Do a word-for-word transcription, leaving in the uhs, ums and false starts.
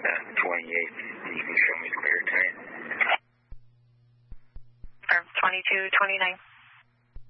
twenty-eight, and you can show me the clear tonight. Or twenty-two twenty-nine.